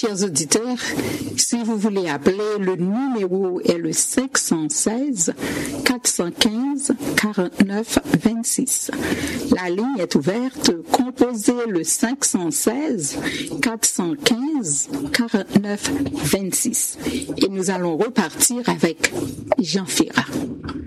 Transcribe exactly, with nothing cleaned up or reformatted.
chers auditeurs, si vous voulez appeler, le numéro est le cinq un six, quatre un cinq, quatre neuf deux six. La ligne est ouverte. Composez le cinq un six, quatre un cinq, quatre neuf deux six. Et nous allons repartir avec Jean Ferrat.